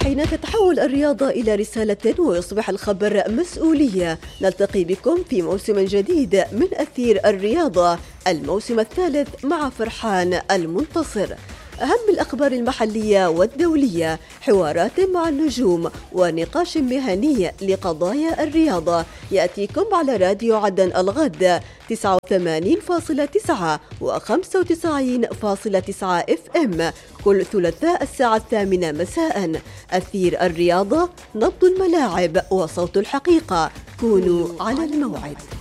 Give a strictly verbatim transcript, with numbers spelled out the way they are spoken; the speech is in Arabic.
حين تتحول الرياضة إلى رسالة ويصبح الخبر مسؤولية، نلتقي بكم في موسم جديد من أثير الرياضة، الموسم الثالث مع فرحان المنتصر. أهم الأخبار المحلية والدولية، حوارات مع النجوم، ونقاش مهني لقضايا الرياضة، يأتيكم على راديو عدن الغد تسعة وثمانين فاصلة تسعة و خمسة وتسعين فاصلة تسعة اف ام كل ثلاثاء الساعة الثامنة مساء. أثير الرياضة، نبض الملاعب وصوت الحقيقة. كونوا على الموعد.